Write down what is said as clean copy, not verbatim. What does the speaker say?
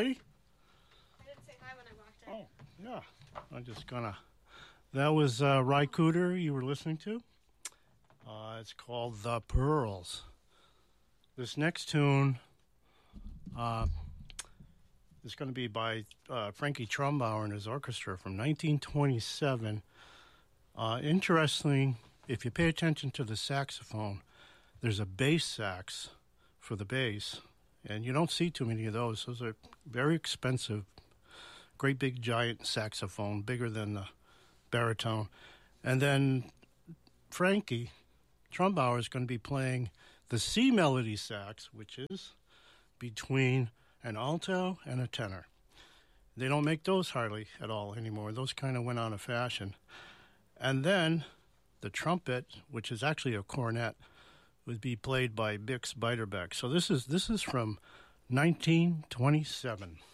ready? I didn't say hi when I walked in. Oh, yeah. I'm just gonna. That was Ry Cooder you were listening to. It's called The Pearls. This next tune is going to be by Frankie Trumbauer and his orchestra from 1927. Interesting, if you pay attention to the saxophone, there's a bass sax for the bass, and you don't see too many of those. Those are very expensive, great big giant saxophone, bigger than the baritone. And then Frankie Trumbauer is going to be playing the C melody sax, which is between an alto and a tenor. They don't make those hardly at all anymore. Those kind of went out of fashion. And then the trumpet, which is actually a cornet, would be played by Bix Beiderbecke. So this is from 1927.